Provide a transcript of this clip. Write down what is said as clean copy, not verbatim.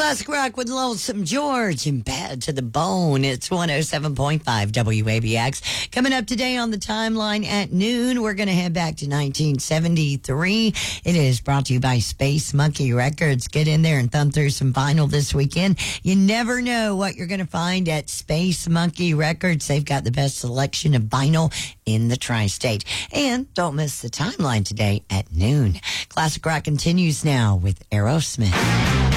Classic rock with Lonesome George and Bad to the Bone. It's 107.5 WABX. Coming up today on the timeline at noon, we're going to head back to 1973. It is brought to you by Space Monkey Records. Get in there and thumb through some vinyl this weekend. You never know what you're going to find at Space Monkey Records. They've got the best selection of vinyl in the tri-state. And don't miss the timeline today at noon. Classic rock continues now with Aerosmith.